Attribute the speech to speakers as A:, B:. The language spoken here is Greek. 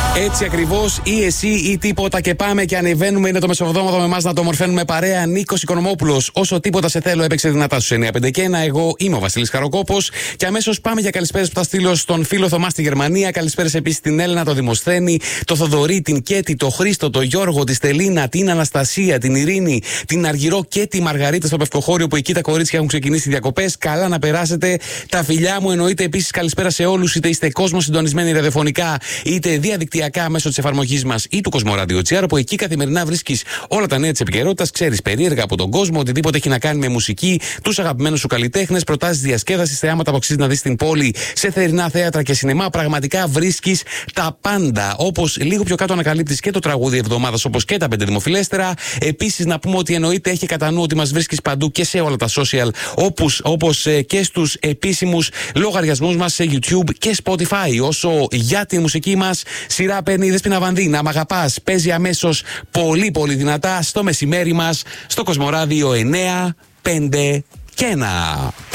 A: Έτσι ακριβώς, ή εσύ ή τίποτα και πάμε και ανεβαίνουμε. Είναι το μεσοβδόμαδο με εμάς να το ομορφαίνουμε παρέα. Νίκος Οικονομόπουλος. Όσο τίποτα σε θέλω έπαιξε δυνατά στους 951. Εγώ είμαι ο Βασίλης Χαροκόπος. Και αμέσως πάμε για καλησπέρες που θα στείλω στον φίλο Θωμά στη Γερμανία. Καλησπέρες επίσης στην Έλενα, το Δημοσθένη, το Θοδωρή, την Κέτη, το Χρήστο, το Γιώργο, τη Στελίνα, την Αναστασία, την Ειρήνη, την Αργυρό και τη Μαργαρίτα στο Πευκοχώριο που εκεί τα κορίτσια έχουν ξεκινήσει διακοπές. Καλά να περάσετε. Τα φιλιά μου εννοείται επίσης καλησπέρα σε όλους. Είτε είστε κόσμο συντονισμένοι ραδιοφωνικά, είτε διαδικτυακά μέσω της εφαρμογής μας ή του Κοσμοράδιο.gr, που εκεί καθημερινά βρίσκεις όλα τα νέα της επικαιρότητας, ξέρεις περίεργα από τον κόσμο, οτιδήποτε έχει να κάνει με μουσική, τους αγαπημένους σου καλλιτέχνες, προτάσεις διασκέδασης, θεάματα που αξίζει να δεις στην πόλη, σε θερινά θέατρα και σινεμά. Πραγματικά βρίσκεις τα πάντα. Όπως λίγο πιο κάτω ανακαλύπτεις και το τραγούδι εβδομάδας, όπως και τα 5 δημοφιλέστερα. Επίσης, να πούμε ότι εννοείται έχει κατά νου ότι μας βρίσκεις παντού και σε όλα τα social, όπως και στους επίσημους λογαριασμούς μας σε YouTube και Spotify. Όσο για τη μουσική μας, σειρά παίρνει η Δέσποινα Βανδύ. Μ' αγαπάς, παίζει αμέσως πολύ πολύ δυνατά στο μεσημέρι μας στο Κοσμοράδιο 9, 5 και 1.